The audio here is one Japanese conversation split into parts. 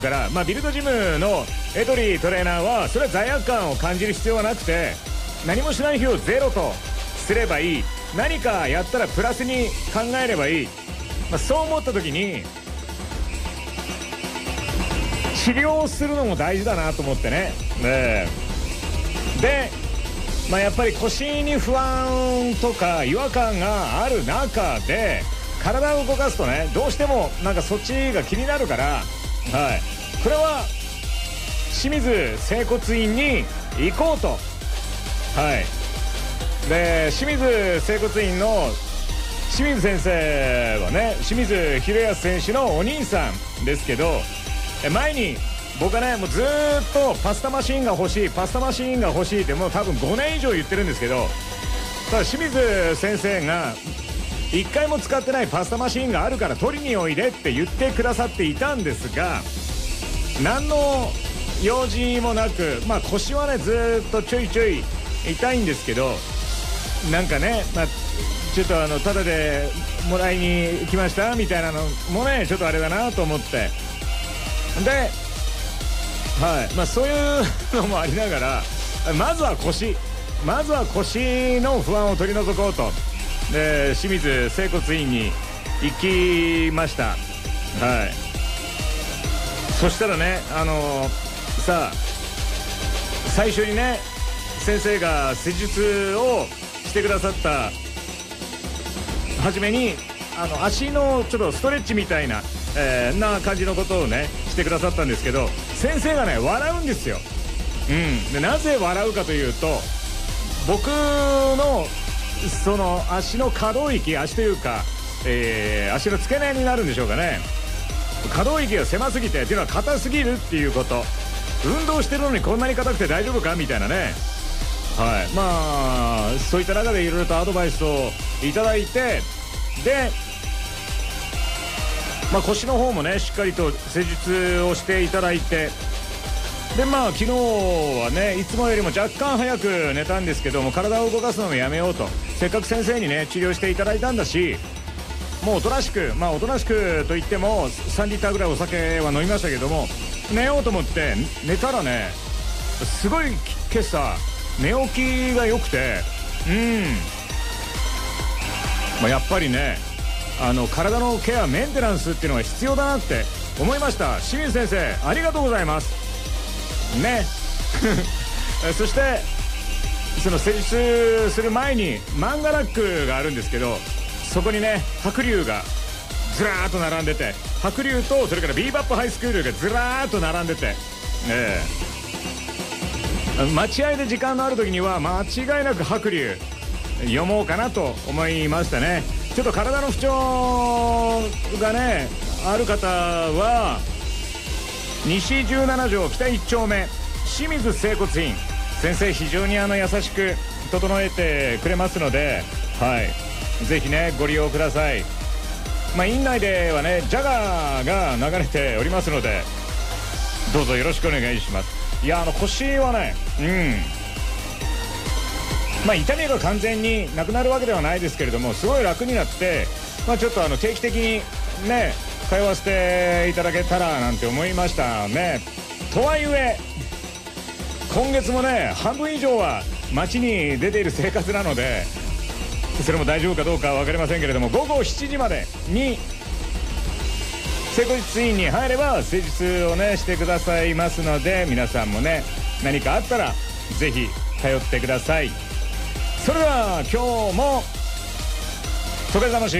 から、ビルドジムのエドリートレーナーはそれは罪悪感を感じる必要はなくて、何もしない日をゼロとすればいい、何かやったらプラスに考えればいい、そう思った時に治療するのも大事だなと思ってね。で、やっぱり腰に不安とか違和感がある中で体を動かすとね、どうしてもそっちが気になるから、これは清水整骨院に行こうと。で、清水整骨院の清水先生はね、清水宏保選手のお兄さんですけど、前に僕はね、もうずーっとパスタマシンが欲しい、パスタマシンが欲しいってもう多分5年以上言ってるんですけど、ただ清水先生が1回も使ってないパスタマシンがあるから取りにおいでって言ってくださっていたんですが、何の用事もなく、腰はねずーっとちょいちょい痛いんですけど、ちょっとタダでもらいに来ましたみたいなのもね、ちょっとあれだなと思って、でそういうのもありながら、まずは腰の不安を取り除こうと、で清水整骨院に行きました。そしたらね、最初にね、先生が施術をしてくださった初めに足のちょっとストレッチみたいな、な感じのことをねしてくださったんですけど、先生がね笑うんですよ。でなぜ笑うかというと、僕のその足の可動域、足というか、足の付け根になるんでしょうかね、可動域が狭すぎてっていうのは硬すぎるっていうこと、運動してるのにこんなに硬くて大丈夫かみたいなね。そういった中でいろいろとアドバイスをいただいて、で腰の方もねしっかりと施術をしていただいて、で昨日はねいつもよりも若干早く寝たんですけども、体を動かすのもやめようと、せっかく先生にね治療していただいたんだし、もうおとなしくと言っても3リッターぐらいお酒は飲みましたけども、寝ようと思って寝たらね、すごい今朝寝起きが良くて、やっぱりね体のケア、メンテナンスっていうのが必要だなって思いました。清水先生ありがとうございますね。そしてその施術する前にマンガラックがあるんですけど、そこにね白龍がずらーっと並んでて、白龍とそれからビーバップハイスクールがずらーっと並んでて、待合で時間のある時には間違いなく白龍読もうかなと思いましたね。ちょっと体の不調がねある方は西17条北1丁目清水整骨院、先生非常に優しく整えてくれますので、ぜひねご利用ください。院内ではねジャガーが流れておりますので、どうぞよろしくお願いします。いや腰はね、痛みが完全になくなるわけではないですけれども、すごい楽になって、ちょっと定期的にね通わせていただけたらなんて思いましたね。とはいえ今月もね半分以上は街に出ている生活なので、それも大丈夫かどうかは分かりませんけれども、午後7時までに整骨院に入れば施術をねしてくださいますので、皆さんもね何かあったらぜひ通ってください。それでは今日もトゲ魂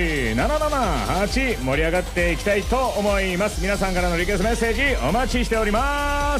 778盛り上がっていきたいと思います。皆さんからのリクエストメッセージお待ちしております。